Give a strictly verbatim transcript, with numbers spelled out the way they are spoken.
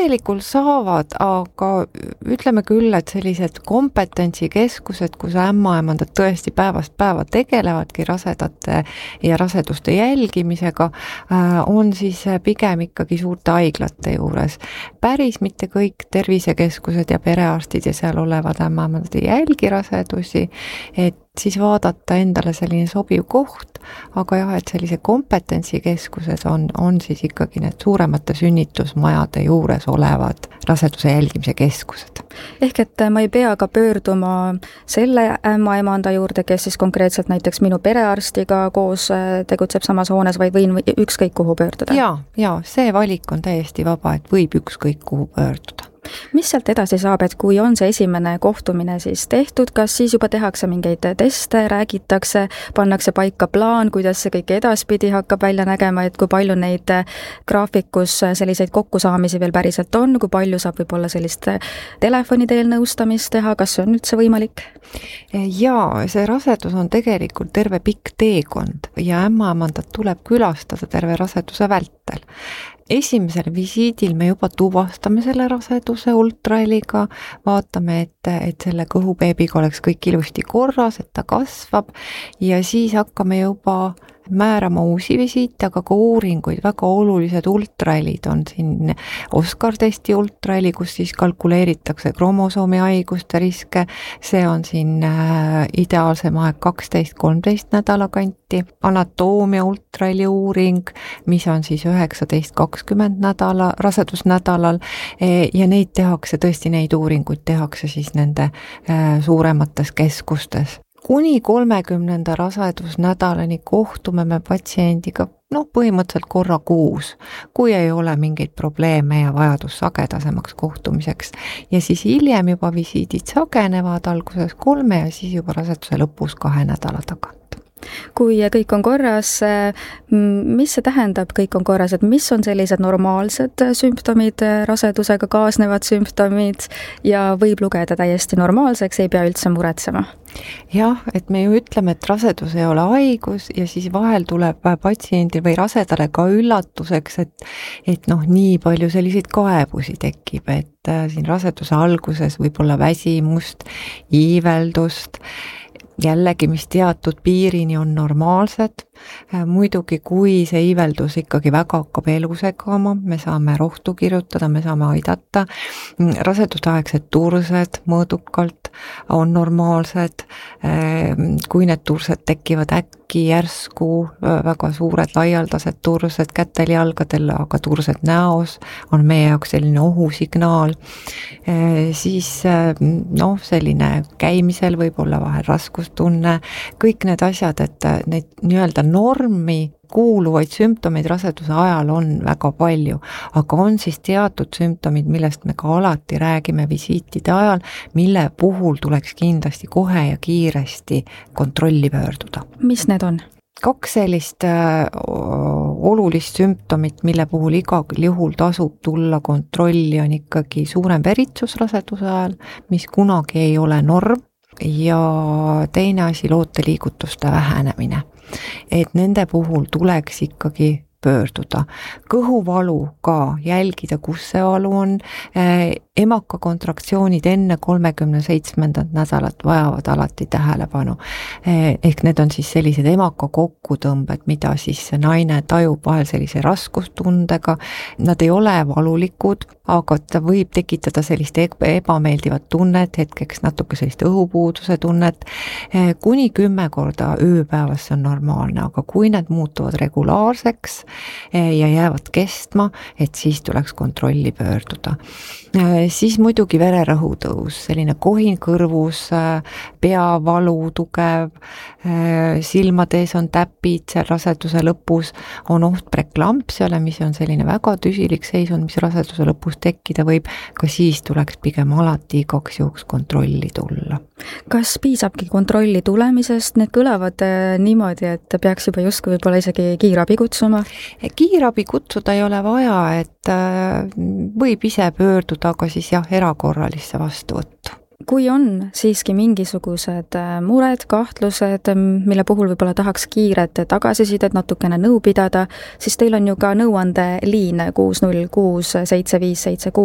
tegelikult saavad, aga ütleme küll, et sellised kompetentsikeskused, kus ämmaemandad tõesti päevast päeva tegelevadki rasedate ja raseduste jälgimisega, on siis pigem ikkagi suurte haiglate juures. Päris mitte kõik tervisekeskused ja perearstid ja seal olevad ämmaemandad ei jälgi rasedusi, et siis vaadata endale selline sobiv koht, aga jah, et sellise kompetentsikeskused on, on siis ikkagi need suuremate sünnitusmajade juures olevad raseduse jälgimise keskused. Ehk et ma ei pea ka pöörduma selle ämmaemanda juurde, kes siis konkreetselt näiteks minu perearstiga koos tegutseb samas hoones, vaid võin ükskõik kuhu pöörduda? Jaa, jaa, see valik on täiesti vaba, et võib ükskõik kuhu pöörduda. Mis sealt edasi saab, et kui on see esimene kohtumine siis tehtud, kas siis juba tehakse mingeid teste, räägitakse, pannakse paika plaan, kuidas see kõik edaspidi hakkab välja nägema, et kui palju neid graafikus selliseid kokkusaamisi veel päriselt on, kui palju saab võib-olla sellist telefoni teel nõustamist teha, kas see on üldse võimalik? Jaa, see rasedus on tegelikult terve pikk teekond ja ämmaemandat tuleb külastada terve raseduse vältel. Esimesel visiidil me juba tuvastame selle raseduse ultraheliga, vaatame, et, et selle kõhubeebiga oleks kõik ilusti korras, et ta kasvab ja siis hakkame juba määrama uusi visiite, aga ka uuringuid, väga olulised ultrahelid on siin Oscar testi ultraheli, kus siis kalkuleeritakse kromosoomi haiguste riske, see on siin äh, ideaalsem aeg kaksteist kolmteist nädala kanti, anatoomia ultraheli uuring, mis on siis üheksateist kakskümmend nädala, rasedusnädalal e, ja neid tehakse, tõesti neid uuringuid tehakse siis nende äh, suuremates keskustes. Kuni kolmekümnenda rasedusnädalani kohtume me patsiendiga noh, põhimõtteliselt korra kuus, kui ei ole mingeid probleeme ja vajadus sagedasemaks kohtumiseks. Ja siis hiljem juba visiidid sagenevad alguses kolme ja siis juba raseduse lõpus kahe nädala tagant. Kui kõik on korras, mis see tähendab, kõik on korras, et mis on sellised normaalsed sümptomid, rasedusega kaasnevad sümptomid ja võib lugeda täiesti normaalseks, ei pea üldse muretsema? Jah, et me ju ütleme, et rasedus ei ole haigus ja siis vahel tuleb patsiendil või rasedale ka üllatuseks, et, et noh, nii palju selliseid kaebusi tekib, et siin raseduse alguses võib olla väsimust, iiveldust, jällegi, mis teatud piirini on normaalsed, muidugi kui see iiveldus ikkagi väga hakkab elu segama, me saame rohtu kirjutada, me saame aidata, rasedusaegsed tursed mõõdukalt on normaalsed, kui need tursed tekivad äkki järsku, väga suured laialdased tursed kätel-jalgadel, aga tursed näos on meie jaoks selline ohusignaal, siis noh, selline käimisel võib olla vahel raskustunne, kõik need asjad, et neid nii-öelda normi kuuluvaid sümptomeid raseduse ajal on väga palju, aga on siis teatud sümptomid, millest me ka alati räägime visiitide ajal, mille puhul tuleks kindlasti kohe ja kiiresti kontrolli pöörduda. Mis need on? Kaks sellist äh, olulist sümptomit, mille puhul igal juhul tasub tulla kontrolli, on ikkagi suurem veritsus raseduse ajal, mis kunagi ei ole norm, ja teine asi looteliigutuste vähenemine. Et nende puhul tuleks ikkagi pöörduda. Kõhuvalu ka jälgida, kus see valu on. Emaka kontraktsioonid enne kolmekümne seitsmendat nädalat vajavad alati tähelepanu. Ehk need on siis sellised emaka kokkutõmbed, mida siis naine tajub vahel sellise raskustundega. Nad ei ole valulikud, aga ta võib tekitada sellist ebameeldivat tunnet, hetkeks natuke sellist õhupuuduse tunnet. Kuni kümme korda ööpäevas see on normaalne, aga kui need muutuvad regulaarseks ja jäävad kestma, et siis tuleks kontrolli pöörduda. Siis muidugi vererõhutõus, selline kohin kõrvus, peavalu tugev, silmades on täpid, seal raseduse lõpus on oht preklampsiale, mis on selline väga tüsilik seisund, mis raseduse lõpus tekkida võib, ka siis tuleks pigem alati igaks juhuks kontrolli tulla. Kas piisabki kontrolli tulemisest? Need kõlavad niimoodi, et peaks juba justkui võib-olla isegi kiirabi kutsuma? Kiirabi kutsuda ei ole vaja, et võib ise pöörduda, aga siis jah, erakorralisse vastuvõttu. Kui on siiski mingisugused mured, kahtlused, mille puhul võib-olla tahaks kiiret tagasisidet, natukene nõu pidada, siis teil on ju ka nõuandeliin kuus null kuus seitse viis seitse kuus.